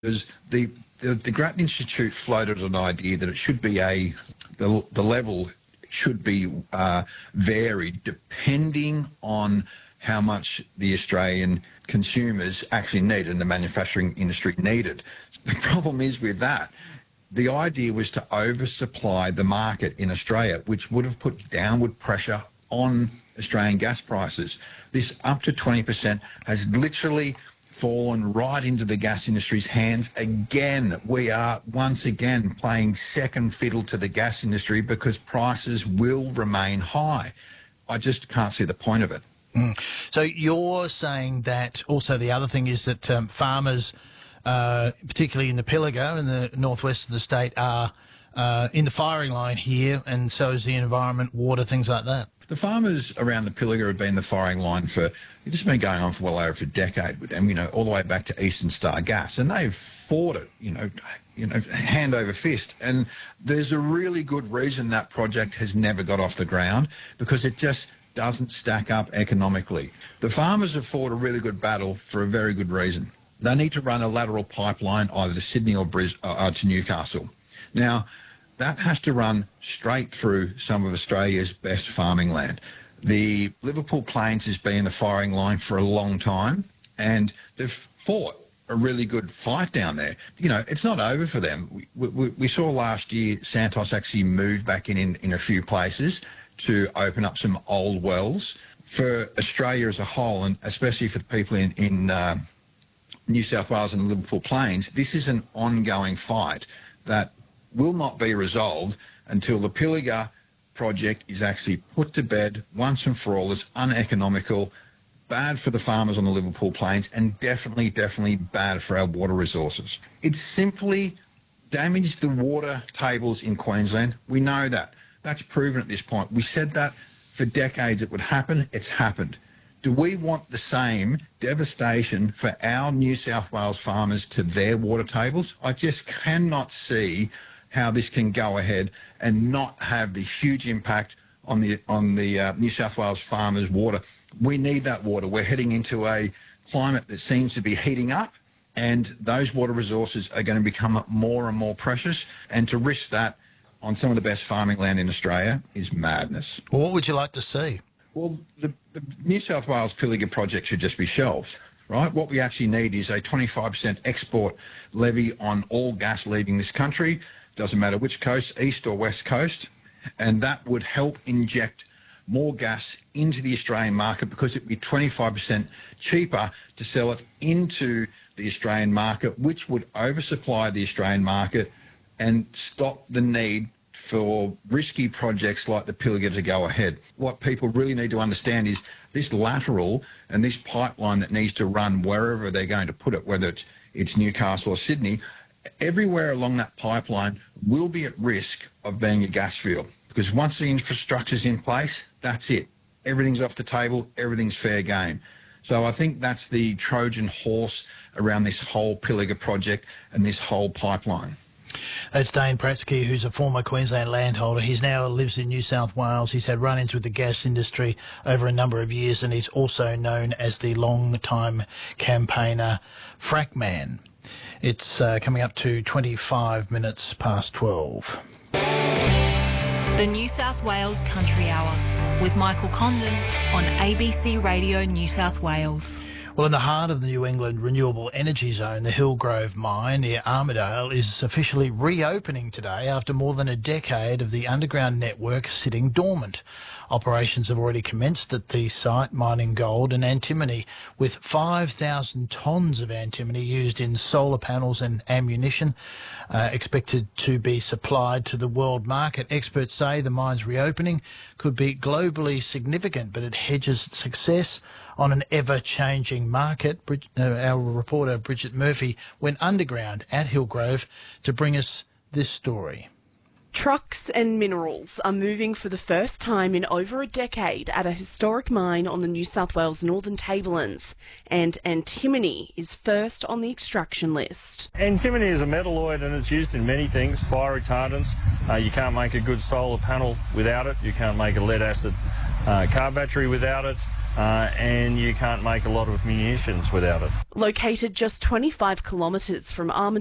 Because the Grattan Institute floated an idea that it should be the level should be varied depending on how much the Australian consumers actually need and the manufacturing industry needed. The problem is with that, the idea was to oversupply the market in Australia, which would have put downward pressure on Australian gas prices. This up to 20% has literally fallen right into the gas industry's hands again. We are once again playing second fiddle to the gas industry because prices will remain high. I just can't see the point of it. So you're saying that also the other thing is that farmers, particularly in the Pilliga in the northwest of the state, are in the firing line here, and so is the environment, water, things like that. The farmers around the Pilliga have been the firing line it's just been going on for well over a decade with them, all the way back to Eastern Star Gas, and they've fought it, hand over fist. And there's a really good reason that project has never got off the ground, because it just doesn't stack up economically. The farmers have fought a really good battle for a very good reason. They need to run a lateral pipeline either to Sydney or to Newcastle. Now, that has to run straight through some of Australia's best farming land. The Liverpool Plains has been the firing line for a long time, and they've fought a really good fight down there. It's not over for them. We saw last year Santos actually moved back in a few places to open up some old wells. For Australia as a whole, and especially for the people in New South Wales and the Liverpool Plains, this is an ongoing fight that will not be resolved until the Pilliga project is actually put to bed once and for all. It's uneconomical, bad for the farmers on the Liverpool Plains, and definitely bad for our water resources. It simply damaged the water tables in Queensland. We know that. That's proven at this point. We said that for decades it would happen. It's happened. Do we want the same devastation for our New South Wales farmers to their water tables? I just cannot see how this can go ahead and not have the huge impact on the New South Wales farmers' water. We need that water. We're heading into a climate that seems to be heating up, and those water resources are going to become more and more precious, and to risk that on some of the best farming land in Australia is madness. Well, what would you like to see? Well, the New South Wales Pilliga project should just be shelved, right? What we actually need is a 25% export levy on all gas leaving this country. Doesn't matter which coast, east or west coast, and that would help inject more gas into the Australian market, because it'd be 25% cheaper to sell it into the Australian market, which would oversupply the Australian market and stop the need for risky projects like the Pilliga to go ahead. What people really need to understand is this lateral and this pipeline that needs to run wherever they're going to put it, whether it's Newcastle or Sydney, everywhere along that pipeline will be at risk of being a gas field, because once the infrastructure's in place, that's it. Everything's off the table, everything's fair game. So I think that's the Trojan horse around this whole Pilliga project and this whole pipeline. That's Dane Pratsky, who's a former Queensland landholder. He now lives in New South Wales. He's had run-ins with the gas industry over a number of years, and he's also known as the long-time campaigner Frackman. It's coming up to 25 minutes past 12. The New South Wales Country Hour with Michael Condon on ABC Radio New South Wales. Well, in the heart of the New England Renewable Energy Zone, the Hillgrove mine near Armidale is officially reopening today after more than a decade of the underground network sitting dormant. Operations have already commenced at the site, mining gold and antimony, with 5,000 tonnes of antimony used in solar panels and ammunition expected to be supplied to the world market. Experts say the mine's reopening could be globally significant, but it hedges success on an ever-changing market. Our reporter Bridget Murphy went underground at Hillgrove to bring us this story. Trucks and minerals are moving for the first time in over a decade at a historic mine on the New South Wales Northern Tablelands, and antimony is first on the extraction list. Antimony is a metalloid and it's used in many things, fire retardants. You can't make a good solar panel without it. You can't make a lead-acid car battery without it. and you can't make a lot of munitions without it. Located just 25 kilometres from Armidale,